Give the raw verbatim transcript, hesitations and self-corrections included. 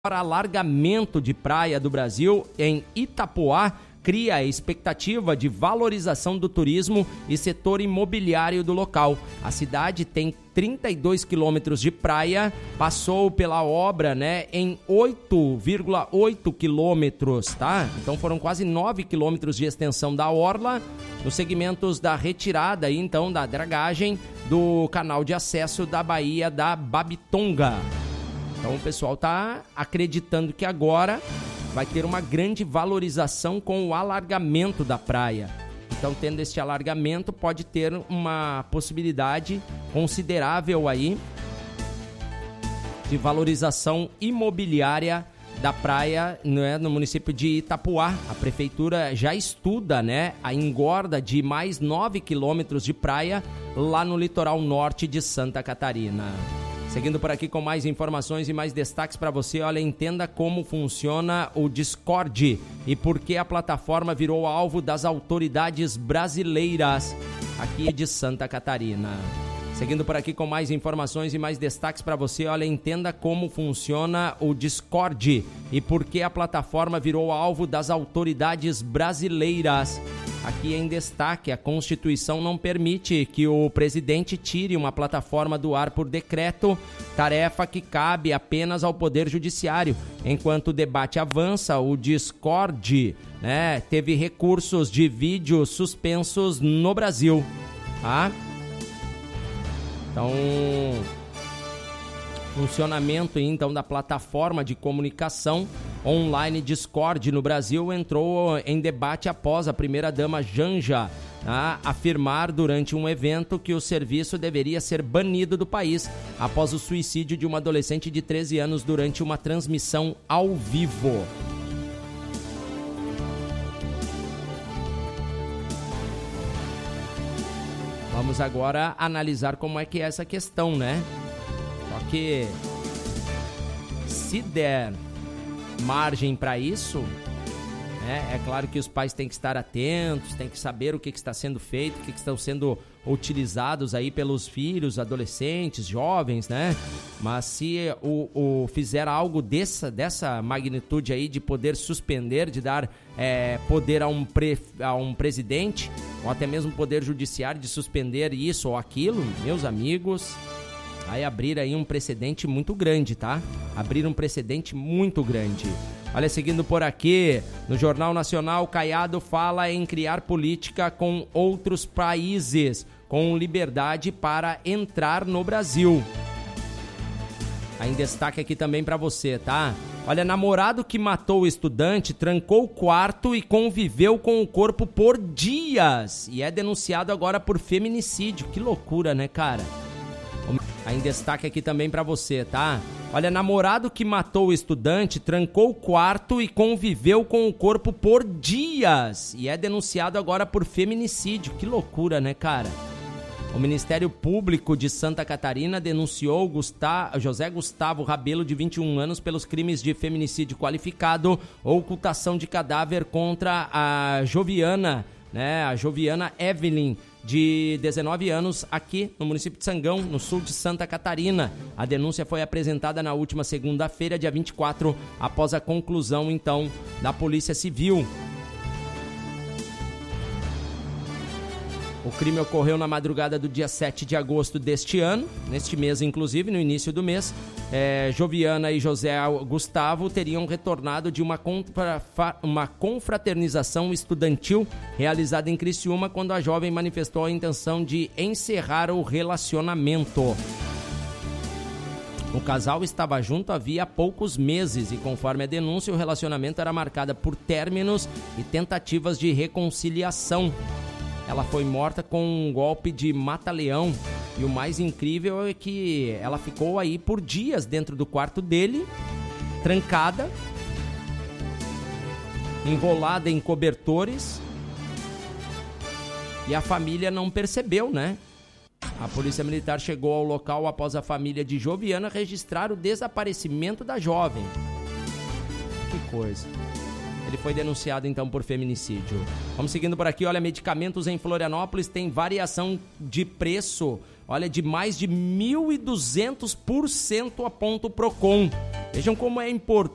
alargamento de praia do Brasil em Itapoá cria a expectativa de valorização do turismo e setor imobiliário do local. A cidade tem trinta e dois quilômetros de praia, passou pela obra, né, em oito vírgula oito quilômetros, tá? Então foram quase nove quilômetros de extensão da orla, nos segmentos da retirada, então, da dragagem do canal de acesso da Baía da Babitonga. Então o pessoal está acreditando que agora vai ter uma grande valorização com o alargamento da praia. Então, tendo este alargamento, pode ter uma possibilidade considerável aí de valorização imobiliária da praia, né, no município de Itapoá. A prefeitura já estuda, né, a engorda de mais nove quilômetros de praia lá no litoral norte de Santa Catarina. Seguindo por aqui com mais informações e mais destaques para você, olha, entenda como funciona o Discord e por que a plataforma virou alvo das autoridades brasileiras aqui de Santa Catarina. Seguindo por aqui com mais informações e mais destaques para você, olha, entenda como funciona o Discord e por que a plataforma virou alvo das autoridades brasileiras. Aqui em destaque, a Constituição não permite que o presidente tire uma plataforma do ar por decreto, tarefa que cabe apenas ao Poder Judiciário. Enquanto o debate avança, o Discord, né, teve recursos de vídeo suspensos no Brasil. Tá? Então, funcionamento então da plataforma de comunicação online Discord no Brasil entrou em debate após a primeira-dama Janja a afirmar durante um evento que o serviço deveria ser banido do país após o suicídio de uma adolescente de treze anos durante uma transmissão ao vivo. Vamos agora analisar como é que é essa questão, né? Só que se der margem para isso, né, é claro que os pais têm que estar atentos, têm que saber o que, que está sendo feito, o que, que estão sendo utilizados aí pelos filhos, adolescentes, jovens, né? Mas se o, o fizer algo dessa, dessa magnitude aí de poder suspender, de dar é, poder a um, pre, a um presidente, ou até mesmo poder judiciário de suspender isso ou aquilo, meus amigos, vai abrir aí um precedente muito grande, tá? Abrir um precedente muito grande. Olha, seguindo por aqui, no Jornal Nacional, Caiado fala em criar política com outros países, com liberdade para entrar no Brasil. Aí em destaque aqui também para você, tá? Olha, namorado que matou o estudante, trancou o quarto e conviveu com o corpo por dias. E é denunciado agora por feminicídio. Que loucura, né, cara? Aí em destaque aqui também pra você, tá? Olha, namorado que matou o estudante, trancou o quarto e conviveu com o corpo por dias. E é denunciado agora por feminicídio. Que loucura, né, cara? O Ministério Público de Santa Catarina denunciou Gustavo, José Gustavo Rabelo, de vinte e um anos, pelos crimes de feminicídio qualificado ou ocultação de cadáver contra a Joviana, né? A Joviana Evelyn, de dezenove anos, aqui no município de Sangão, no sul de Santa Catarina. A denúncia foi apresentada na última segunda-feira, dia vinte e quatro, após a conclusão, então, da Polícia Civil. O crime ocorreu na madrugada do dia sete de agosto deste ano, neste mês, inclusive, no início do mês. É, Joviana e José Gustavo teriam retornado de uma, confra, uma confraternização estudantil realizada em Criciúma, quando a jovem manifestou a intenção de encerrar o relacionamento. O casal estava junto havia poucos meses e, conforme a denúncia, o relacionamento era marcado por términos e tentativas de reconciliação. Ela foi morta com um golpe de mata-leão e o mais incrível é que ela ficou aí por dias dentro do quarto dele, trancada, enrolada em cobertores, e a família não percebeu, né? A Polícia Militar chegou ao local após a família de Joviana registrar o desaparecimento da jovem. Que coisa. Ele foi denunciado, então, por feminicídio. Vamos seguindo por aqui. Olha, medicamentos em Florianópolis têm variação de preço, olha, de mais de mil e duzentos por cento, aponta o Procon. Vejam como é importante